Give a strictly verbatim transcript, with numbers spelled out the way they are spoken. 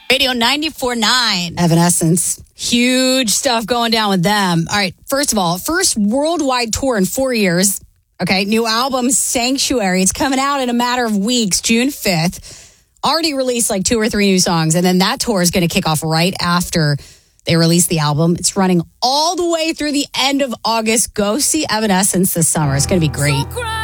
Radio ninety-four point nine. Evanescence. Huge stuff going down with them. All right. First of all, first worldwide tour in four years. Okay. New album, Sanctuary. It's coming out in a matter of weeks, June fifth. Already released like two or three new songs. And then that tour is going to kick off right after they release the album. It's running all the way through the end of August. Go see Evanescence this summer. It's going to be great.